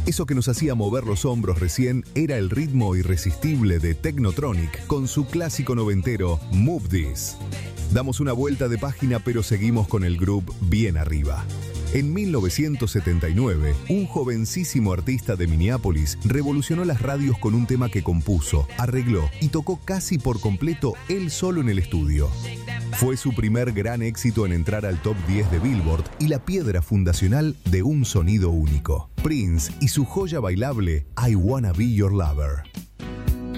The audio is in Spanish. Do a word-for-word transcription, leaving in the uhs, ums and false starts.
Eso que nos hacía mover los hombros recién era el ritmo irresistible de Technotronic con su clásico noventero Move This. Damos una vuelta de página, pero seguimos con el groove bien arriba. En mil novecientos setenta y nueve, un jovencísimo artista de Minneapolis revolucionó las radios con un tema que compuso, arregló y tocó casi por completo él solo en el estudio. Fue su primer gran éxito en entrar al top diez de Billboard y la piedra fundacional de un sonido único. Prince y su joya bailable I Wanna Be Your Lover.